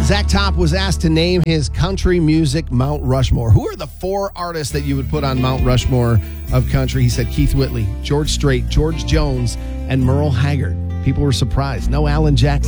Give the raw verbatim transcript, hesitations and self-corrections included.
Zach Top was asked to name his country music Mount Rushmore. Who are the four artists that you would put on Mount Rushmore of country? He said Keith Whitley, George Strait, George Jones, and Merle Haggard. People were surprised. No Alan Jackson.